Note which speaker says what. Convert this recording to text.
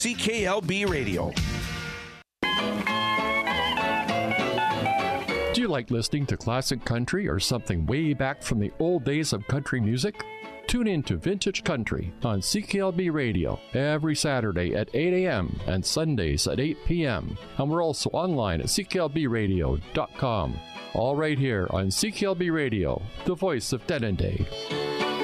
Speaker 1: CKLB Radio.
Speaker 2: Do you like listening to classic country or something way back from the old days of country music? Tune in to Vintage Country on CKLB Radio every Saturday at 8 a.m. and Sundays at 8 p.m. And we're also online at cklbradio.com. All right here on CKLB Radio, the voice of Denendeh.